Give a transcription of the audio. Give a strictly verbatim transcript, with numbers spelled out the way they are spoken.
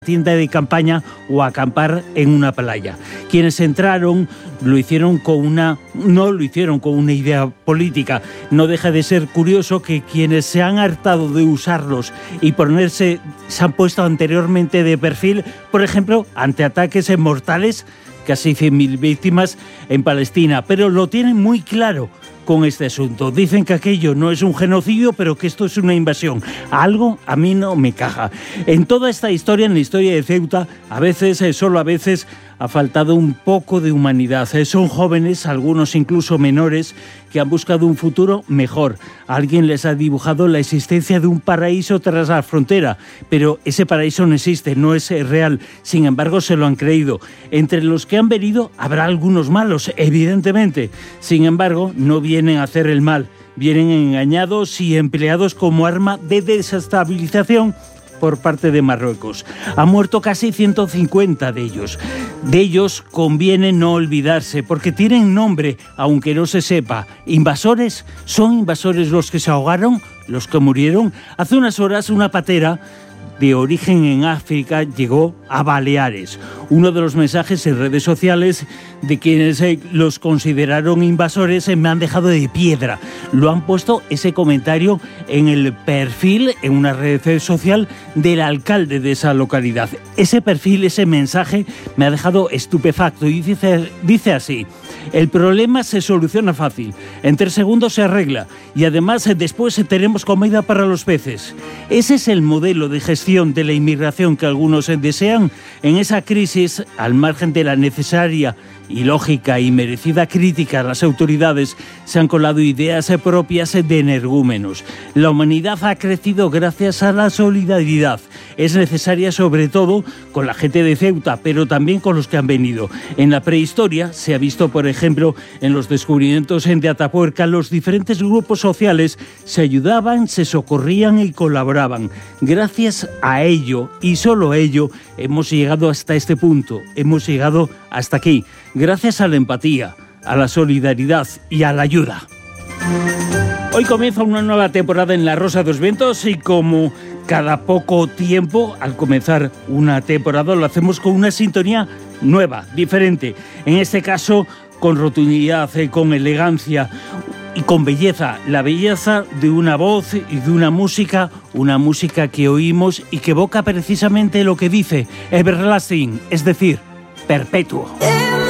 tienda de campaña o acampar en una playa. Quienes entraron lo hicieron con una no lo hicieron con una idea política. No deja de ser curioso que quienes se han hartado de usarlos y ponerse se han puesto anteriormente de perfil, por ejemplo, ante ataques mortales, casi cien mil víctimas en Palestina, pero lo tienen muy claro con este asunto. Dicen que aquello no es un genocidio, pero que esto es una invasión. Algo a mí no me caja. En toda esta historia, en la historia de Ceuta, a veces, solo a veces, ha faltado un poco de humanidad. Son jóvenes, algunos incluso menores, que han buscado un futuro mejor. Alguien les ha dibujado la existencia de un paraíso tras la frontera, pero ese paraíso no existe, no es real. Sin embargo, se lo han creído. Entre los que han venido habrá algunos malos, evidentemente. Sin embargo, no vienen a hacer el mal. Vienen engañados y empleados como arma de desestabilización por parte de Marruecos. Han muerto casi ciento cincuenta de ellos. De ellos conviene no olvidarse, porque tienen nombre, aunque no se sepa. ¿Invasores? ¿Son invasores los que se ahogaron? ¿Los que murieron? Hace unas horas una patera de origen en África llegó a Baleares. Uno de los mensajes en redes sociales de quienes los consideraron invasores me han dejado de piedra. Lo han puesto ese comentario en el perfil, en una red social del alcalde de esa localidad. Ese perfil, ese mensaje me ha dejado estupefacto y dice, dice así: el problema se soluciona fácil, en tres segundos se arregla y además después tenemos comida para los peces. Ese es el modelo de gestión de la inmigración que algunos desean. En esa crisis, al margen de la necesaria y lógica y merecida crítica a las autoridades, se han colado ideas propias de energúmenos. La humanidad ha crecido gracias a la solidaridad. Es necesaria sobre todo con la gente de Ceuta, pero también con los que han venido. En la prehistoria se ha visto, por ejemplo, en los descubrimientos de Atapuerca, los diferentes grupos sociales se ayudaban, se socorrían y colaboraban. Gracias a ello, y solo a ello, hemos llegado hasta este punto, hemos llegado hasta aquí. Gracias a la empatía, a la solidaridad y a la ayuda. Hoy comienza una nueva temporada en La Rosa dos Vientos y como cada poco tiempo, al comenzar una temporada, lo hacemos con una sintonía nueva, diferente. En este caso, con rotundidad, con elegancia y con belleza. La belleza de una voz y de una música, una música que oímos y que evoca precisamente lo que dice Everlasting, es decir, perpetuo.